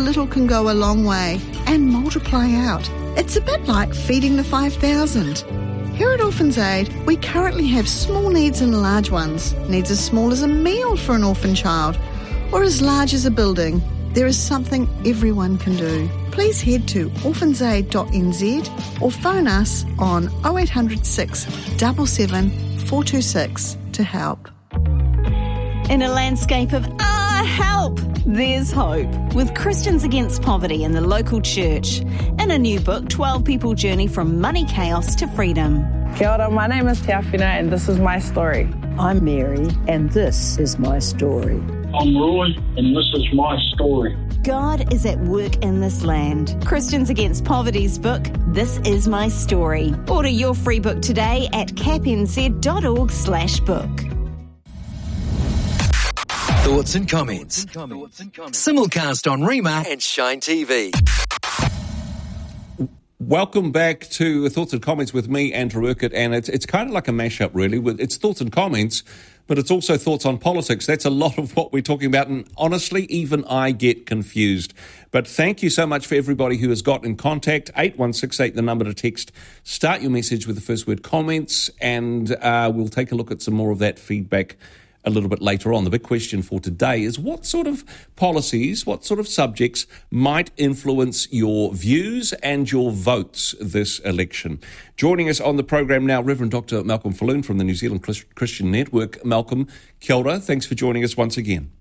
little can go a long way and multiply out. It's a bit like feeding the 5,000. Here at Orphans Aid, we currently have small needs and large ones. Needs as small as a meal for an orphan child, or as large as a building. There is something everyone can do. Please head to orphansaid.nz or phone us on 0800 677 426 to help. In a landscape of help, there's hope with Christians Against Poverty in the local church. In a new book, 12 People Journey from Money Chaos to Freedom. Kia ora, my name is Te Awhina and this is my story. I'm Mary and this is my story. I'm Roy and this is my story. God is at work in this land. Christians Against Poverty's book, This Is My Story. Order your free book today at capnz.org/book. Thoughts and comments. Simulcast on Rima and Shine TV. Welcome back to Thoughts and Comments with me, Andrew Urquhart, and it's kind of like a mashup, really. It's thoughts and comments, but it's also thoughts on politics. That's a lot of what we're talking about, and honestly, even I get confused. But thank you so much for everybody who has got in contact. 8168, the number to text. Start your message with the first word comments, and we'll take a look at some more of that feedback a little bit later on. The big question for today is what sort of policies, what sort of subjects might influence your views and your votes this election? Joining us on the program now, Reverend Dr. Malcolm Falloon from the New Zealand Christian Network. Malcolm, kia ora. Thanks for joining us once again.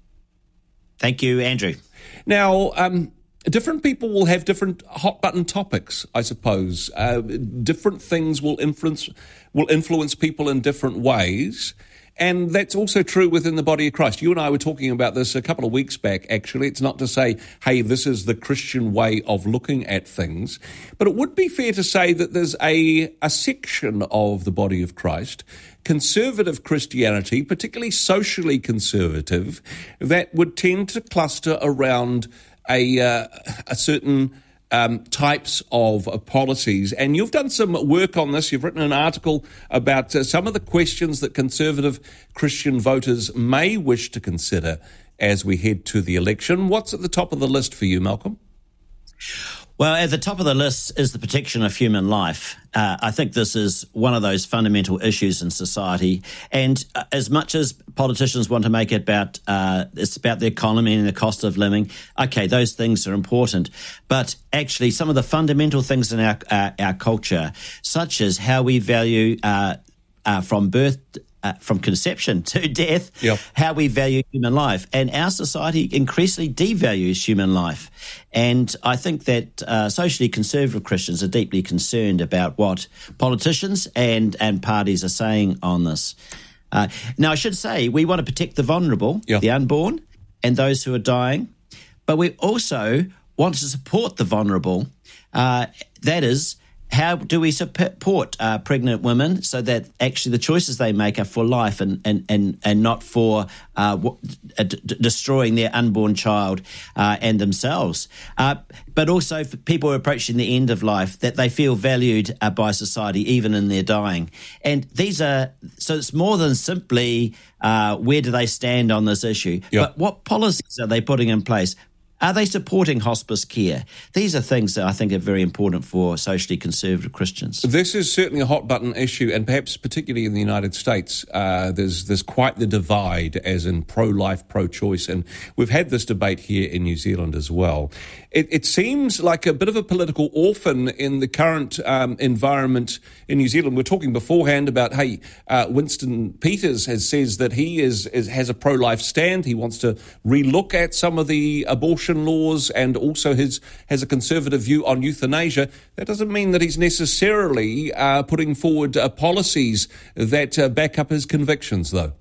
Thank you, Andrew. Now, different people will have different hot-button topics, I suppose. Different things will influence people in different ways. And that's also true within the body of Christ. You and I were talking about this a couple of weeks back, actually. It's not to say, hey, this is the Christian way of looking at things. But it would be fair to say that there's a section of the body of Christ, conservative Christianity, particularly socially conservative, that would tend to cluster around a certain types of policies. And you've done some work on this. You've written an article about some of the questions that conservative Christian voters may wish to consider as we head to the election. What's at the top of the list for you, Malcolm? Well, at the top of the list is the protection of human life. I think this is one of those fundamental issues in society. And as much as politicians want to make it about, it's about the economy and the cost of living, okay, those things are important. But actually, some of the fundamental things in our culture, such as how we value from birth from conception to death, how we value human life. And our society increasingly devalues human life. And I think that socially conservative Christians are deeply concerned about what politicians and parties are saying on this. Now, I should say, we want to protect the vulnerable, the unborn, and those who are dying. But we also want to support the vulnerable. That is, how do we support pregnant women so that actually the choices they make are for life and not for destroying their unborn child and themselves? But also for people who are approaching the end of life, that they feel valued by society even in their dying. And so it's more than simply where do they stand on this issue, but what policies are they putting in place? Are they supporting hospice care? These are things that I think are very important for socially conservative Christians. This is certainly a hot-button issue, and perhaps particularly in the United States, there's quite the divide as in pro-life, pro-choice, and we've had this debate here in New Zealand as well. It seems like a bit of a political orphan in the current environment in New Zealand. We're talking beforehand about, hey, Winston Peters says that he has a pro-life stand. He wants to relook at some of the abortion laws and also has a conservative view on euthanasia. That doesn't mean that he's necessarily putting forward policies that back up his convictions, though.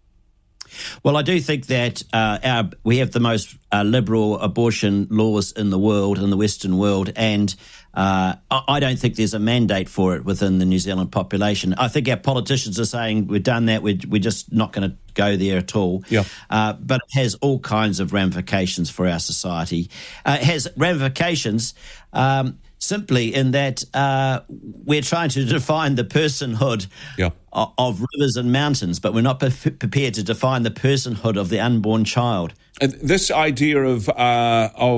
Well, I do think that we have the most liberal abortion laws in the world, in the Western world, and I don't think there's a mandate for it within the New Zealand population. I think our politicians are saying we've done that, we're just not going to go there at all. But it has all kinds of ramifications for our society. It has ramifications simply in that we're trying to define the personhood of rivers and mountains, but we're not prepared to define the personhood of the unborn child. This idea of